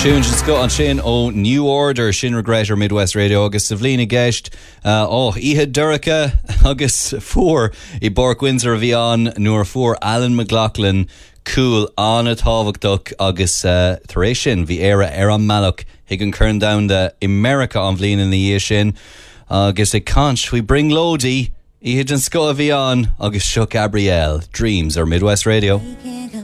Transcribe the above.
Tunes just go on sin ó New Order sin regretter Midwest Radio agus sa bhlína gceist Ihe Duracha agus fuair I Bork Windsor a bhí an nuair fuair Alan McLaughlin cool an a tábhachtach agus tar éis sin bhí éire ar an malach hiag an churn down de America an bhlína na dhé sin agus ag cant we bring Lodi Ihe an sco a bhí an agus seo Gabrielle Dreams ar Midwest Radio.